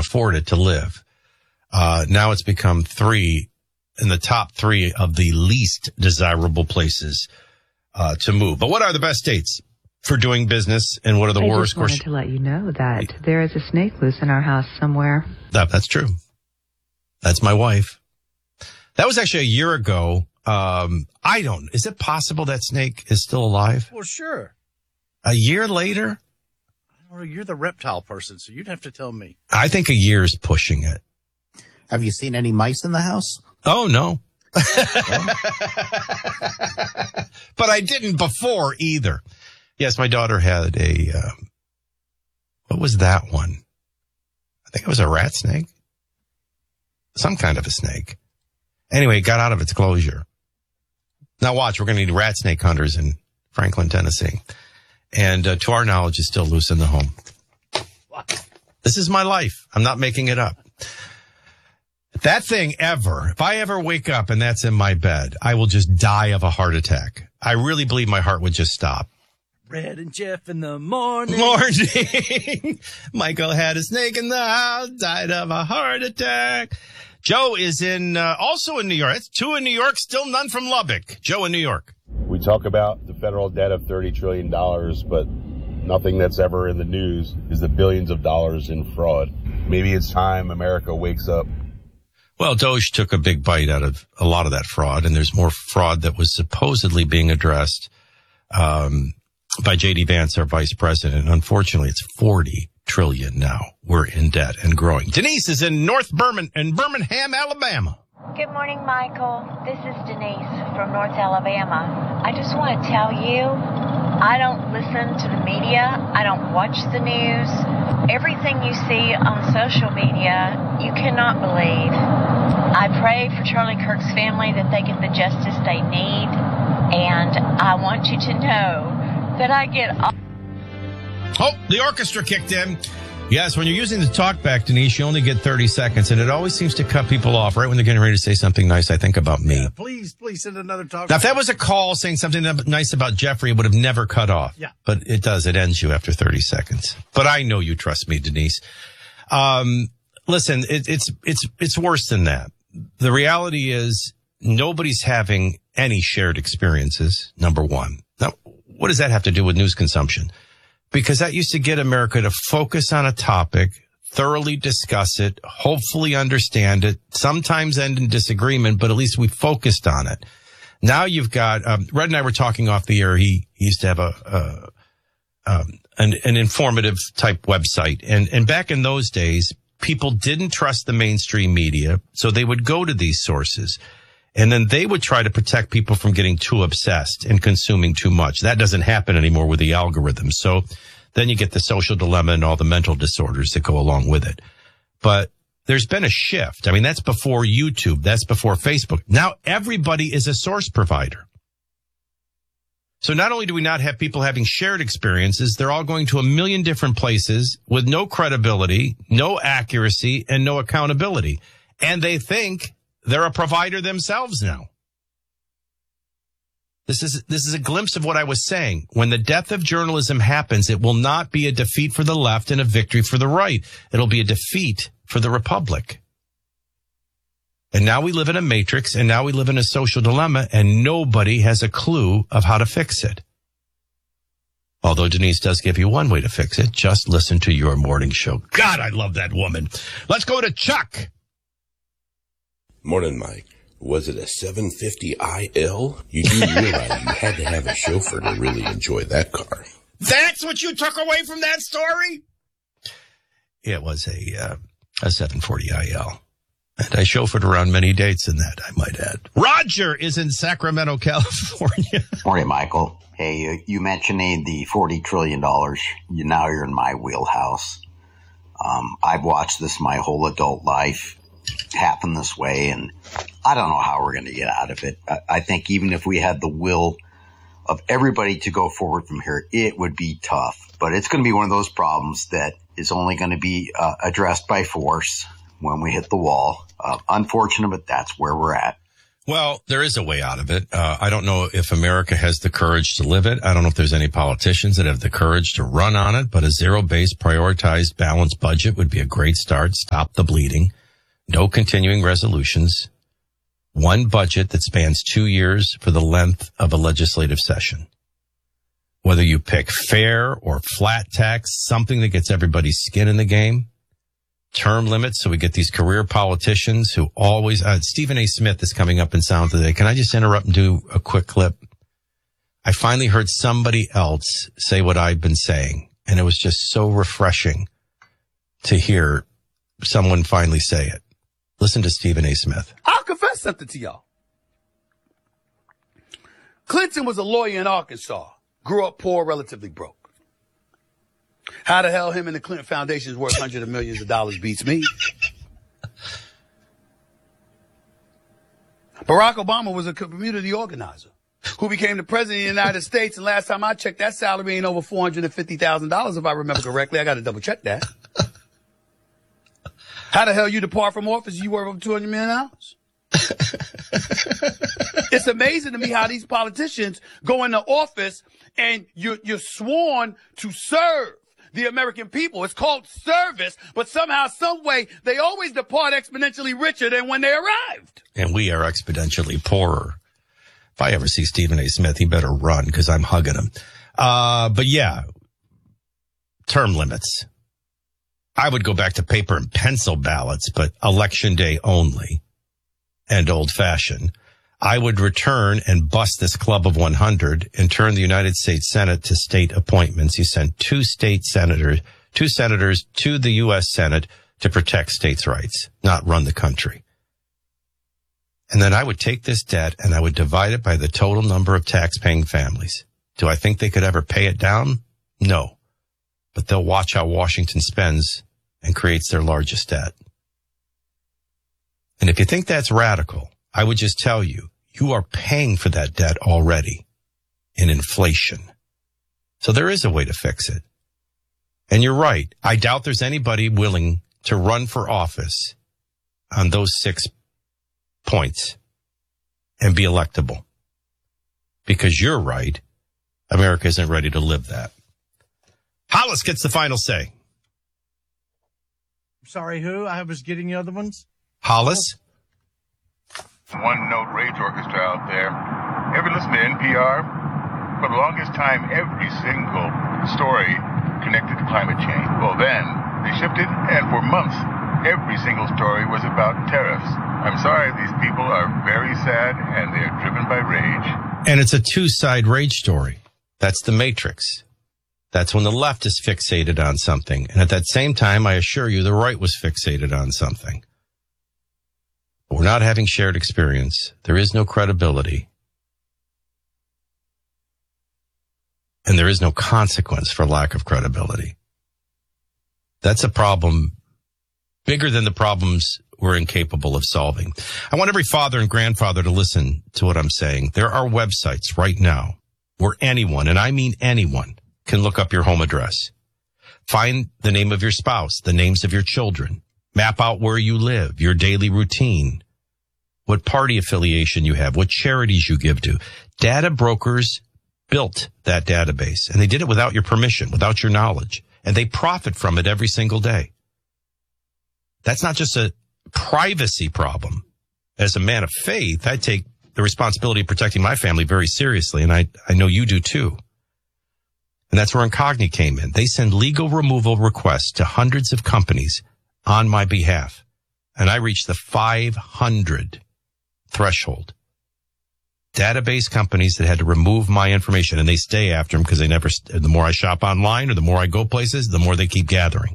afford it to live. Now it's become 3 in the top 3 of the least desirable places to move. But what are the best states for doing business, and what are the worst? I just wanted to let you know that there is a snake loose in our house somewhere. That's true. That's my wife. That was actually a year ago. Is it possible that snake is still alive? Well, sure. A year later? I don't know. You're the reptile person, so you'd have to tell me. I think a year is pushing it. Have you seen any mice in the house? Oh, no. But I didn't before either. Yes, my daughter had what was that one? I think it was a rat snake. Some kind of a snake. Anyway, it got out of its closure. Now watch, we're going to need rat snake hunters in Franklin, Tennessee. And to our knowledge, it's still loose in the home. This is my life. I'm not making it up. That thing if I ever wake up and that's in my bed, I will just die of a heart attack. I really believe my heart would just stop. Red and Jeff in the morning. Michael had a snake in the house, died of a heart attack. Joe is also in New York. That's 2 in New York, still none from Lubbock. Joe in New York. We talk about the federal debt of $30 trillion, but nothing that's ever in the news is the billions of dollars in fraud. Maybe it's time America wakes up. Well, Doge took a big bite out of a lot of that fraud, and there's more fraud that was supposedly being addressed by J.D. Vance, our vice president. Unfortunately, it's $40 trillion now. We're in debt and growing. Denise is in Birmingham, Alabama. Good morning, Michael. This is Denise from North Alabama. I just want to tell you, I don't listen to the media. I don't watch the news. Everything you see on social media, you cannot believe. I pray for Charlie Kirk's family that they get the justice they need. And I want you to know that I get... Oh, the orchestra kicked in. Yes, when you're using the talkback, Denise, you only get 30 seconds, and it always seems to cut people off right when they're getting ready to say something nice. I think about me. Yeah, please send another talk. Now, if that was a call saying something nice about Jeffrey, it would have never cut off. Yeah. But it does. It ends you after 30 seconds. But I know you trust me, Denise. Listen, it's worse than that. The reality is nobody's having any shared experiences, number one. Now, what does that have to do with news consumption? Because that used to get America to focus on a topic, thoroughly discuss it, hopefully understand it, sometimes end in disagreement, but at least we focused on it. Now you've got, Red and I were talking off the air. He used to have an informative type website. And back in those days, people didn't trust the mainstream media, so they would go to these sources. And then they would try to protect people from getting too obsessed and consuming too much. That doesn't happen anymore with the algorithm. So then you get the social dilemma and all the mental disorders that go along with it. But there's been a shift. I mean, that's before YouTube. That's before Facebook. Now everybody is a source provider. So not only do we not have people having shared experiences, they're all going to a million different places with no credibility, no accuracy, and no accountability. And they think they're a provider themselves now. This is a glimpse of what I was saying. When the death of journalism happens, it will not be a defeat for the left and a victory for the right. It'll be a defeat for the republic. And now we live in a matrix, and now we live in a social dilemma, and nobody has a clue of how to fix it. Although Denise does give you one way to fix it. Just listen to your morning show. God, I love that woman. Let's go to Chuck. Morning, Mike. Was it a 750 IL? You do realize you had to have a chauffeur to really enjoy that car. That's what you took away from that story? It was a 740 IL. And I chauffeured around many dates in that, I might add. Roger is in Sacramento, California. Morning, Michael. Hey, you mentioned the $40 trillion. Now you're in my wheelhouse. I've watched this my whole adult life happen this way, and I don't know how we're going to get out of it. I think even if we had the will of everybody to go forward from here, it would be tough. But it's going to be one of those problems that is only going to be addressed by force when we hit the wall. Unfortunate, but that's where we're at. Well, there is a way out of it. I don't know if America has the courage to live it. I don't know if there's any politicians that have the courage to run on it, but a zero-based, prioritized, balanced budget would be a great start. Stop the bleeding. No continuing resolutions. One budget that spans 2 years for the length of a legislative session. Whether you pick fair or flat tax, something that gets everybody's skin in the game. Term limits, so we get these career politicians who always... Stephen A. Smith is coming up in sound today. Can I just interrupt and do a quick clip? I finally heard somebody else say what I've been saying, and it was just so refreshing to hear someone finally say it. Listen to Stephen A. Smith. I'll confess something to y'all. Clinton was a lawyer in Arkansas. Grew up poor, relatively broke. How the hell him and the Clinton Foundation is worth hundreds of millions of dollars beats me. Barack Obama was a community organizer who became the president of the United States. And last time I checked, that salary ain't over $450,000, if I remember correctly. I got to double check that. How the hell you depart from office? You worth over $200 million? It's amazing to me how these politicians go into office and you're sworn to serve the American people. It's called service, but somehow, some way, they always depart exponentially richer than when they arrived. And we are exponentially poorer. If I ever see Stephen A. Smith, he better run because I'm hugging him. But yeah, term limits. I would go back to paper and pencil ballots, but election day only and old fashioned. I would return and bust this club of 100 and turn the United States Senate to state appointments. You send two senators to the U.S. Senate to protect states' rights, not run the country. And then I would take this debt and I would divide it by the total number of tax-paying families. Do I think they could ever pay it down? No. But they'll watch how Washington spends and creates their largest debt. And if you think that's radical, I would just tell you, you are paying for that debt already in inflation. So there is a way to fix it. And you're right. I doubt there's anybody willing to run for office on those 6 points and be electable. Because you're right. America isn't ready to live that. Hollis gets the final say. Sorry, who? I was getting the other ones. Hollis? One note rage orchestra out there. Ever listen to NPR? For the longest time, every single story connected to climate change. Well, then they shifted, and for months, every single story was about tariffs. I'm sorry, these people are very sad, and they are driven by rage. And it's a two-side rage story. That's the Matrix. That's when the left is fixated on something. And at that same time, I assure you, the right was fixated on something. But we're not having shared experience. There is no credibility. And there is no consequence for lack of credibility. That's a problem bigger than the problems we're incapable of solving. I want every father and grandfather to listen to what I'm saying. There are websites right now where anyone, and I mean anyone, can look up your home address. Find the name of your spouse, the names of your children. Map out where you live, your daily routine, what party affiliation you have, what charities you give to. Data brokers built that database, and they did it without your permission, without your knowledge, and they profit from it every single day. That's not just a privacy problem. As a man of faith, I take the responsibility of protecting my family very seriously, and I know you do too. And that's where Incogni came in. They send legal removal requests to hundreds of companies on my behalf. And I reached the 500 threshold. Database companies that had to remove my information, and they stay after them because they never, the more I shop online or the more I go places, the more they keep gathering.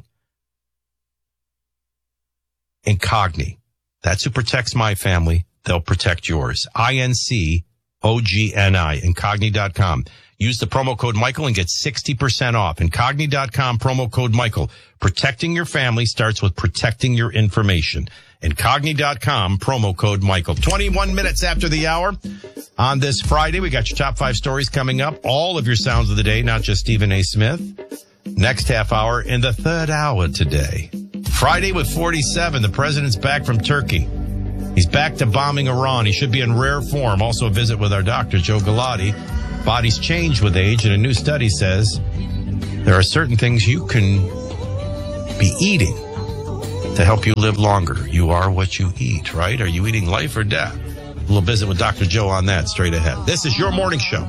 Incogni. That's who protects my family. They'll protect yours. INCOGNI, Incogni.com. Use the promo code Michael and get 60% off. Incogni.com, promo code Michael. Protecting your family starts with protecting your information. Incogni.com, promo code Michael. 21 minutes after the hour on this Friday. We got your top 5 stories coming up. All of your sounds of the day, not just Stephen A. Smith. Next half hour in the third hour today. Friday with 47. The president's back from Turkey. He's back to bombing Iran. He should be in rare form. Also a visit with our doctor, Joe Galati. Bodies change with age, and a new study says there are certain things you can be eating to help you live longer. You are what you eat, right? Are you eating life or death? We'll visit with Dr. Joe on that straight ahead. This is your morning show.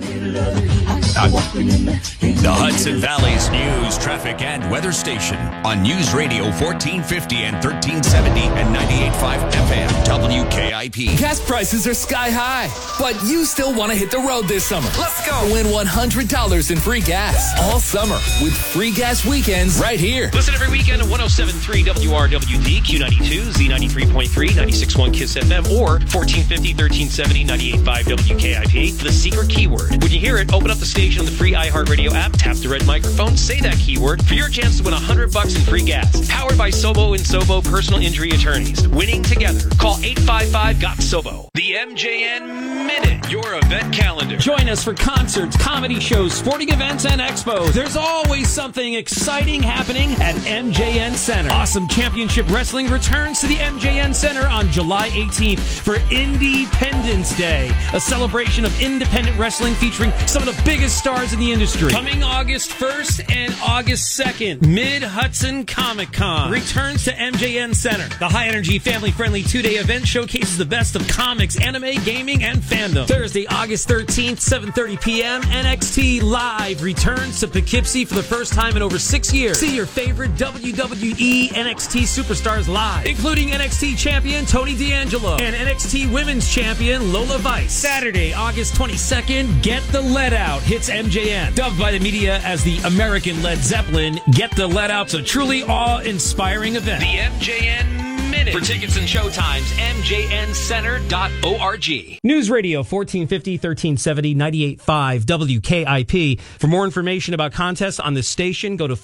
The Hudson Valley's news, traffic, and weather station on News Radio 1450 and 1370 and 98.5 FM WKIP. Gas prices are sky high, but you still want to hit the road this summer. Let's go. Win $100 in free gas all summer with free gas weekends right here. Listen every weekend at 107.3 WRWD, Q92, Z93.3, 96.1 KISS FM, or 1450, 1370, 98.5 WKIP. The secret keyword. When you hear it, open up the station on the free iHeartRadio app, tap the red microphone, say that keyword for your chance to win $100 in free gas. Powered by Sobo and Sobo Personal Injury Attorneys. Winning together. Call 855-GOT-SOBO. The MJN Minute, your event calendar. Join us for concerts, comedy shows, sporting events, and expos. There's always something exciting happening at MJN Center. Awesome Championship Wrestling returns to the MJN Center on July 18th for Independence Day, a celebration of independent wrestling featuring some of the biggest stars in the industry. Coming August 1st and August 2nd, Mid-Hudson Comic Con returns to MJN Center. The high-energy, family-friendly two-day event showcases the best of comics, anime, gaming, and fandom. Thursday, August 13th, 7:30 p.m., NXT Live returns to Poughkeepsie for the first time in over 6 years. See your favorite WWE NXT superstars live, including NXT champion Tony D'Angelo and NXT Women's Champion Lola Vice. Saturday, August 22nd, Get the Let Out hits MJN. Dubbed by the media as the American Led Zeppelin, Get the Let Out's a truly awe-inspiring event. The MJN Minute. For tickets and showtimes, mjncenter.org. News Radio 1450, 1370, 98.5 WKIP. For more information about contests on this station, go to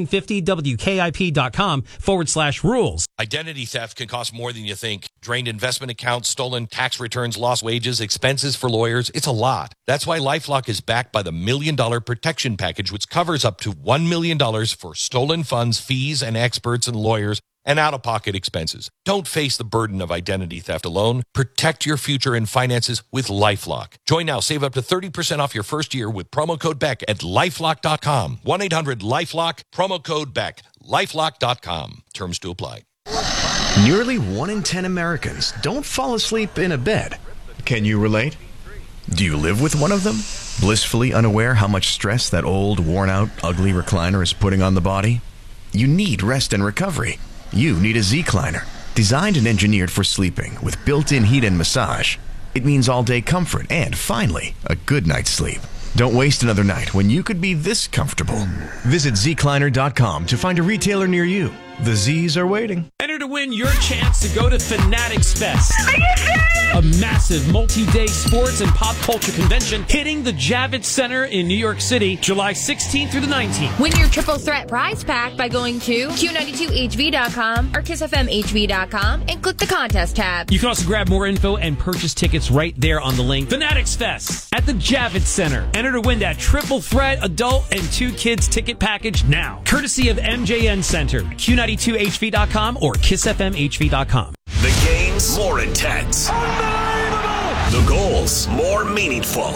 1450wkip.com/rules. Identity theft can cost more than you think. Drained investment accounts, stolen tax returns, lost wages, expenses for lawyers. It's a lot. That's why LifeLock is backed by the $1 Million Protection Package, which covers up to $1 million for stolen funds, fees, and experts and lawyers, and out-of-pocket expenses. Don't face the burden of identity theft alone. Protect your future and finances with LifeLock. Join now. Save up to 30% off your first year with promo code BECK at LifeLock.com. 1-800-LifeLock, promo code BECK. LifeLock.com. Terms to apply. Nearly 1 in 10 Americans don't fall asleep in a bed. Can you relate? Do you live with one of them? Blissfully unaware how much stress that old, worn-out, ugly recliner is putting on the body? You need rest and recovery. You need a Z-Cliner, designed and engineered for sleeping with built-in heat and massage. It means all-day comfort and, finally, a good night's sleep. Don't waste another night when you could be this comfortable. Visit zcliner.com to find a retailer near you. The Z's are waiting. Enter to win your chance to go to Fanatics Fest. Are you serious? A massive multi-day sports and pop culture convention hitting the Javits Center in New York City, July 16th through the 19th. Win your triple threat prize pack by going to Q92HV.com or KissFMHV.com and click the contest tab. You can also grab more info and purchase tickets right there on the link. Fanatics Fest at the Javits Center. Enter to win that triple threat adult and 2 kids ticket package now. Courtesy of MJN Center, Q92HV.com or KissFMHV.com. The games more intense. The goals more meaningful.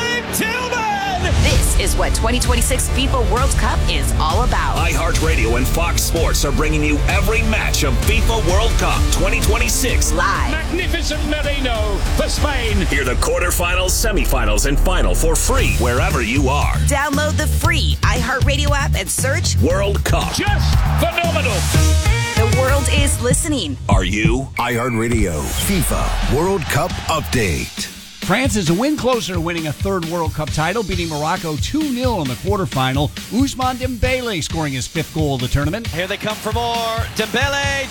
This is what 2026 FIFA World Cup is all about. iHeartRadio and Fox Sports are bringing you every match of FIFA World Cup 2026 live. Magnificent Merino for Spain. Hear the quarterfinals, semifinals, and final for free wherever you are. Download the free iHeartRadio app and search World Cup. Just phenomenal. The world is listening. Are you? iHeartRadio FIFA World Cup Update. France is a win closer to winning a third World Cup title, beating Morocco 2-0 in the quarterfinal. Ousmane Dembele scoring his 5th goal of the tournament. Here they come for more. Dembele!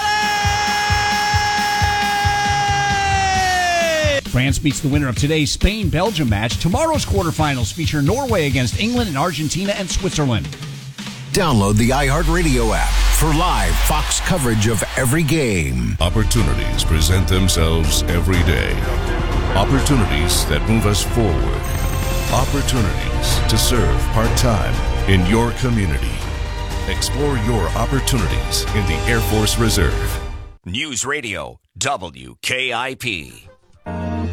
France beats the winner of today's Spain-Belgium match. Tomorrow's quarterfinals feature Norway against England and Argentina and Switzerland. Download the iHeartRadio app for live Fox coverage of every game. Opportunities present themselves every day. Opportunities that move us forward. Opportunities to serve part-time in your community. Explore your opportunities in the Air Force Reserve. News Radio WKIP.